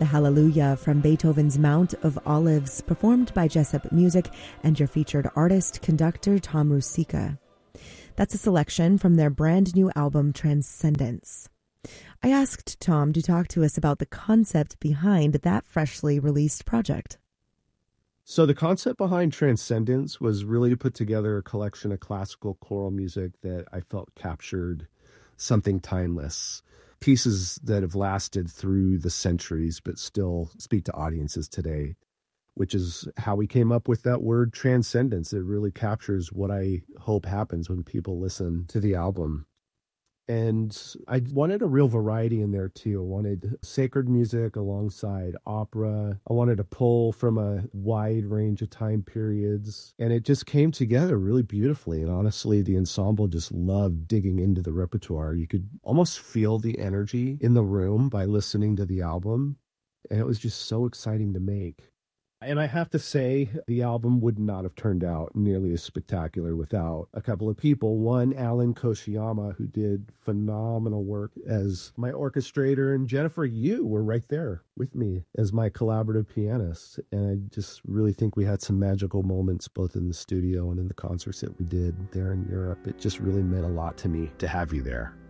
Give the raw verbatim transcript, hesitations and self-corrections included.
the Hallelujah from Beethoven's Mount of Olives, performed by Jessup Music and your featured artist, conductor Tom Rusicka. That's a selection from their brand new album, Transcendence. I asked Tom to talk to us about the concept behind that freshly released project. So the concept behind Transcendence was really to put together a collection of classical choral music that I felt captured something timeless, pieces that have lasted through the centuries but still speak to audiences today, which is how we came up with that word transcendence. It really captures what I hope happens when people listen to the album. And I wanted a real variety in there too. I wanted sacred music alongside opera. I wanted to pull from a wide range of time periods. And it just came together really beautifully. And honestly, the ensemble just loved digging into the repertoire. You could almost feel the energy in the room by listening to the album. And it was just so exciting to make. And I have to say, the album would not have turned out nearly as spectacular without a couple of people. One, Alan Koshiyama, who did phenomenal work as my orchestrator, and Jennifer, you were right there with me as my collaborative pianist. And I just really think we had some magical moments both in the studio and in the concerts that we did there in Europe. It just really meant a lot to me to have you there.